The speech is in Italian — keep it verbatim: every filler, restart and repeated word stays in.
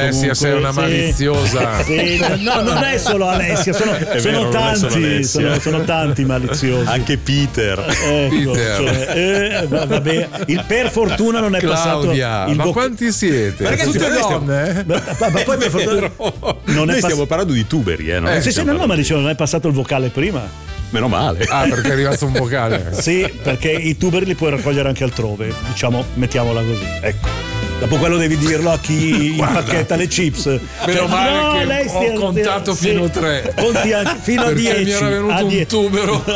Alessia, comunque. sei una Sì. maliziosa. Sì, no, non è solo Alessia, sono, È sono vero, non è solo tanti, Alessia. sono, sono tanti maliziosi. Anche Peter. Ecco, Peter. cioè, eh, va- vabbè, il per fortuna non è Claudia, passato il ma vo- quanti siete? Ma ragazzi, Tutte ma noi stiamo- donne? ma, ma- ma poi per fortuna non Noi è stiamo pass- parlando di tuberi, eh? non è che sì, sì, stiamo no, no, ma parlando- dicevo, non è passato il vocale prima. Meno male. Ah, perché è arrivato un vocale. Sì, perché i tuberi li puoi raccogliere anche altrove, diciamo, mettiamola così. Ecco. Dopo quello devi dirlo a chi impacchetta le chips. Meno male che lei ho stia- contato sì, fino a tre. Conti anche- fino a Perché dieci. mi era venuto a un die- tubero.